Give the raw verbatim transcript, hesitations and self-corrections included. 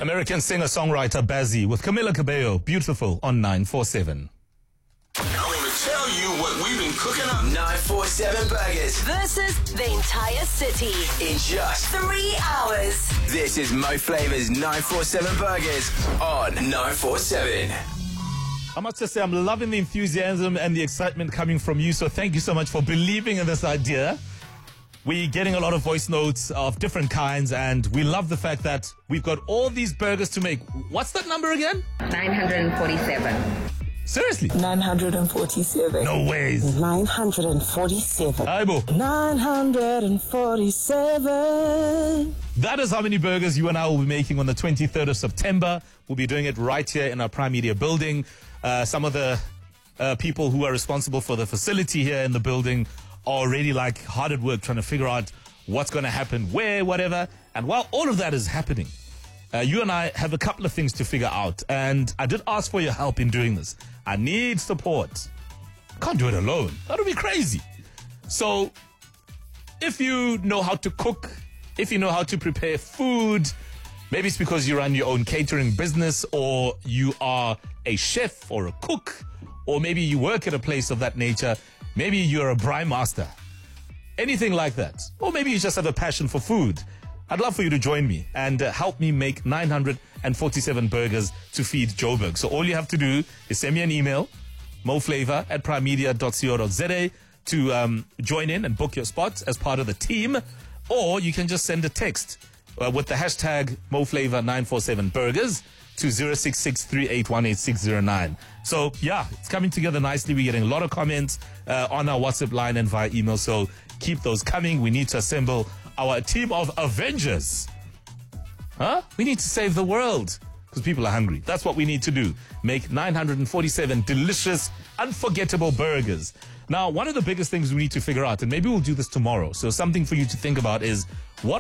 American singer-songwriter Bazzi with Camila Cabello, Beautiful on nine forty-seven. I'm going to tell you what we've been cooking up. nine forty-seven Burgers versus the entire city in just three hours. This is Mo Flavor's nine forty-seven Burgers on nine forty-seven. I must just say, I'm loving the enthusiasm and the excitement coming from you, so thank you so much for believing in this idea. We're getting a lot of voice notes of different kinds, and we love the fact that we've got all these burgers to make. What's that number again? nine hundred forty-seven. Seriously? nine hundred forty-seven. No ways. nine hundred forty-seven. Aibo. nine hundred forty-seven. That is how many burgers you and I will be making on the twenty-third of September. We'll be doing it right here in our Prime Media building. Uh, some of the uh, people who are responsible for the facility here in the building are already like hard at work trying to figure out what's going to happen, where, whatever. And while all of that is happening, uh, you and I have a couple of things to figure out. And I did ask for your help in doing this. I need support. I can't do it alone. That would be crazy. So if you know how to cook, if you know how to prepare food, maybe it's because you run your own catering business, or you are a chef or a cook, or maybe you work at a place of that nature. Maybe you're a braai master. Anything like that. Or maybe you just have a passion for food. I'd love for you to join me and uh, help me make nine hundred forty-seven burgers to feed Joburg. So all you have to do is send me an email, moflavor at primemedia dot co dot za, to um, join in and book your spot as part of the team. Or you can just send a text uh, with the hashtag moflavor nine forty-seven burgers to zero six six three eight one eight six zero nine. So yeah, it's coming together nicely. We're getting a lot of comments uh, on our WhatsApp line and via email. So keep those coming. We need to assemble our team of Avengers. Huh? We need to save the world because people are hungry. That's what we need to do. Make nine hundred forty-seven delicious, unforgettable burgers. Now, one of the biggest things we need to figure out, and maybe we'll do this tomorrow, so something for you to think about is, what